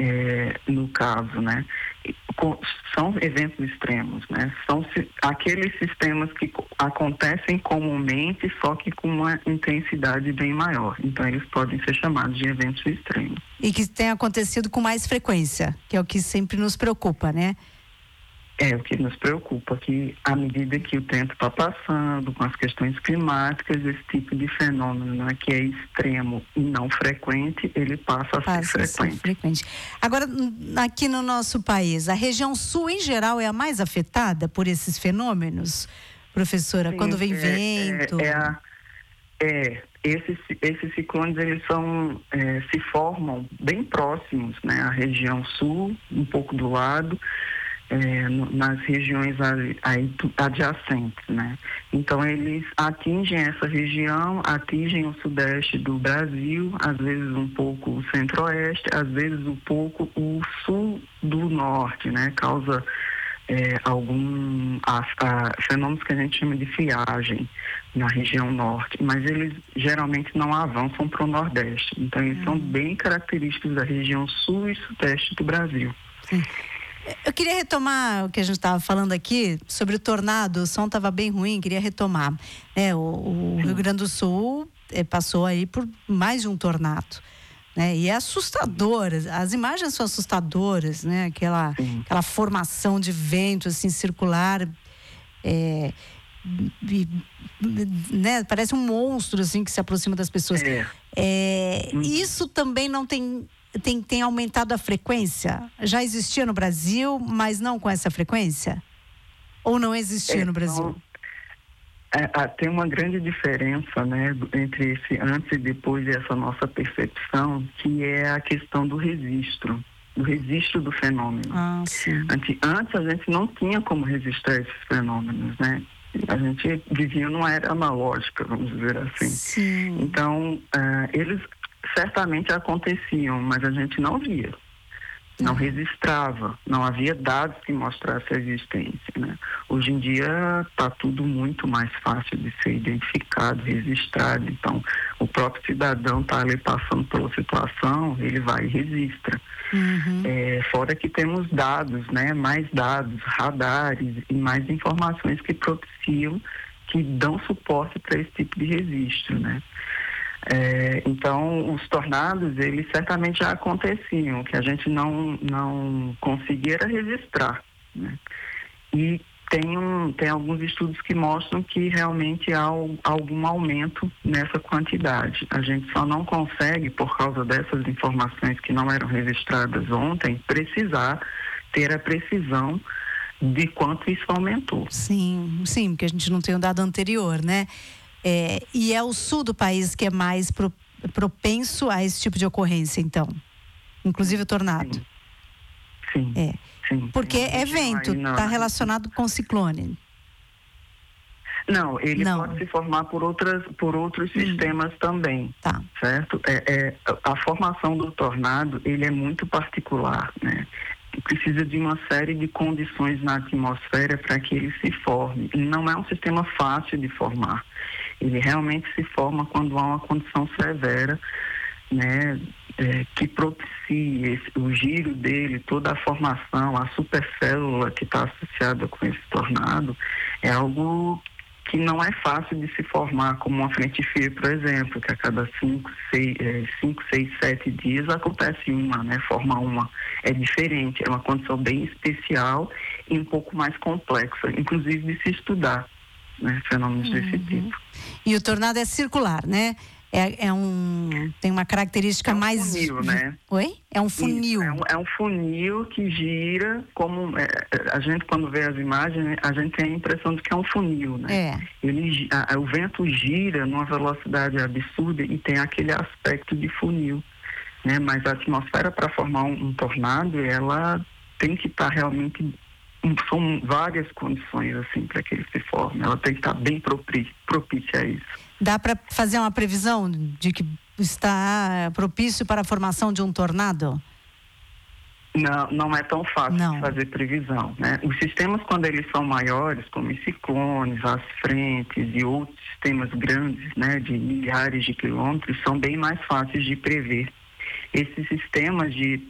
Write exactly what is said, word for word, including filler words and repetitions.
é, no caso, né? Com, são eventos extremos, né? São si, aqueles sistemas que acontecem comumente, só que com uma intensidade bem maior. Então, eles podem ser chamados de eventos extremos. E que tem acontecido com mais frequência, que é o que sempre nos preocupa, né? É o que nos preocupa, que à medida que o tempo está passando, com as questões climáticas, esse tipo de fenômeno, né, que é extremo e não frequente, ele passa a passa ser frequente. A ser frequente. Agora, aqui no nosso país, a região sul, em geral, é a mais afetada por esses fenômenos, professora? Sim, quando vem é, vento... É, é, a, é esses, esses ciclones, eles são, é, se formam bem próximos, né, à região sul, um pouco do lado, É, nas regiões adjacentes, né? Então, eles atingem essa região, atingem o sudeste do Brasil, às vezes um pouco o centro-oeste, às vezes um pouco o sul do norte, né? Causa é, algum a, a, fenômenos que a gente chama de friagem na região norte, mas eles geralmente não avançam para o nordeste. Então, eles hum. são bem característicos da região sul e sudeste do Brasil. Sim. Eu queria retomar o que a gente estava falando aqui sobre o tornado. O som estava bem ruim, queria retomar. É, o, o Rio Grande do Sul é, passou aí por mais de um tornado, né? E é assustador, as imagens são assustadoras, né? Aquela, aquela formação de vento assim, circular, é, e, né? Parece um monstro assim, que se aproxima das pessoas. É. É, isso também não tem... Tem, tem aumentado a frequência? Já existia no Brasil, mas não com essa frequência? Ou não existia é, no Brasil? Então, é, tem uma grande diferença, né, entre esse antes e depois dessa nossa percepção, que é a questão do registro, do registro do fenômeno. Ah, sim. Antes, antes a gente não tinha como registrar esses fenômenos, né? A gente vivia numa era analógica, vamos dizer assim. Sim. Então, uh, eles certamente aconteciam, mas a gente não via, não registrava, não havia dados que mostrassem a existência, né? Hoje em dia está tudo muito mais fácil de ser identificado, registrado. Então, o próprio cidadão está ali passando pela situação, ele vai e registra. Uhum. É, fora que temos dados, né? Mais dados, radares e mais informações que propiciam, que dão suporte para esse tipo de registro, né? É, então, os tornados, eles certamente já aconteciam, o que a gente não, não conseguia era registrar, né? E tem, um, tem alguns estudos que mostram que realmente há algum aumento nessa quantidade. A gente só não consegue, por causa dessas informações que não eram registradas ontem, precisar ter a precisão de quanto isso aumentou. Sim, sim, porque a gente não tem o dado anterior, né? É, e é o sul do país que é mais pro, propenso a esse tipo de ocorrência, então, inclusive o tornado. Sim, sim. É. sim. Porque é vento, está relacionado com ciclone. Não, ele não. pode se formar por, outras, por outros hum. sistemas também, tá. certo? É, é, a formação do tornado, ele é muito particular, né? Precisa de uma série de condições na atmosfera para que ele se forme. E não é um sistema fácil de formar. Ele realmente se forma quando há uma condição severa, né, é, que propicie esse, o giro dele, toda a formação, a supercélula que está associada com esse tornado, é algo que não é fácil de se formar, como uma frente fria, por exemplo, que a cada cinco, seis, é, cinco, seis, sete dias acontece uma, né? Forma uma. É diferente, é uma condição bem especial e um pouco mais complexa, inclusive de se estudar, né? Fenômenos uhum. desse tipo. E o tornado é circular, né? É, é um, tem uma característica é um mais... funil, né? Oi? É um funil. Isso, é, um, é um funil que gira como... É, a gente, quando vê as imagens, a gente tem a impressão de que é um funil, né? É. Ele, a, o vento gira numa velocidade absurda e tem aquele aspecto de funil, né? Mas a atmosfera, para formar um, um tornado, ela tem que estar tá realmente... São várias condições, assim, para que ele se forme. Ela tem que estar tá bem propícia, propícia a isso. Dá para fazer uma previsão de que está propício para a formação de um tornado? Não, não é tão fácil não. de fazer previsão, né? Os sistemas, quando eles são maiores, como os ciclones, as frentes e outros sistemas grandes, né, de milhares de quilômetros, são bem mais fáceis de prever. Esses sistemas de